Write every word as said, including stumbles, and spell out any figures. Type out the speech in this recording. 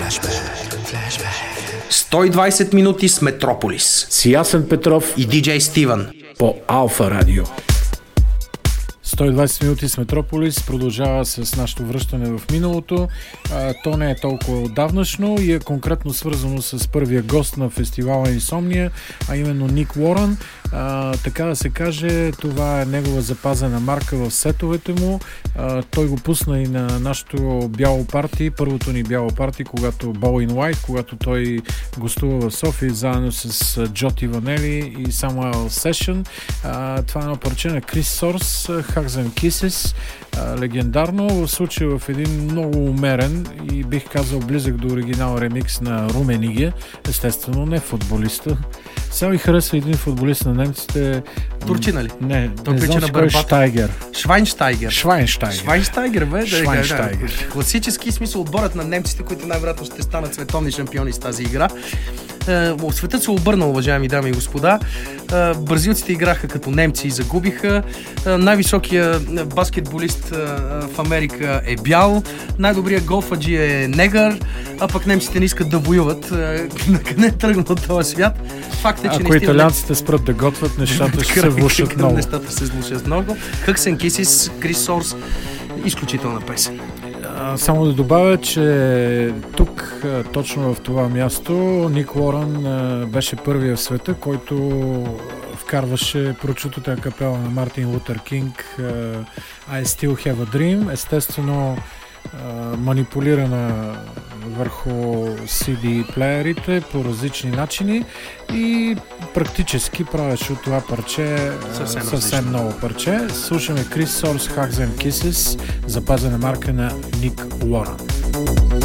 сто и двайсет минути с Метрополис. С Ясен Петров и диджей Стивън по Алфа Радио. сто и двайсет минути с Метрополис продължава с нашето връщане в миналото. А, то не е толкова отдавнашно и е конкретно свързано с първия гост на фестивала Инсомния, а именно Ник Уорън. А, така да се каже, това е негова запазена марка в сетовете му. А, той го пусна и на нашото бяло парти, първото ни бяло парти, когато Ball in White, когато той гостува в София заедно с Джоти Ванели и Samuel Session. А, това е едно парче на Крис Сорс, Hugs and Kisses, а, легендарно, в случая в един много умерен и бих казал близък до оригинал ремикс на Румениге, естествено не футболиста. Сега ми харесва един футболист на немците. Турчина ли? Не, той не знам на кой е Штайгер. Швайнштайгер. Швайнштайгер. Швайнштайгер, бе. Швайнштайгер. Да, да. Класически смисъл отборът на немците, които най-вероятно ще станат световни шампиони с тази игра. Светът се обърнал, уважаеми дами и господа. Бразилците играха като немци и загубиха. Най-високия баскетболист в Америка е бял. Най-добрият голфаджи е негър. А пък немците не искат да воюват. Накъде е тръгнал от този свят? Факт е, че ако италианците спрат да готвят, нещата ще се влушат много. Нещата се влушат много. Hugs and Kisses, Крис Сорс. Изключителна песен. Само да добавя, че тук, точно в това място, Ник Уорън беше първия в света, който вкарваше прочутата капела на Мартин Лутер Кинг I Still Have a Dream, естествено манипулирана върху си ди плеерите по различни начини и практически правеше от това парче съвсем, съвсем ново парче. Слушаме Крис Сорс, Hugs and Kisses, запазена марка на Ник Уорън.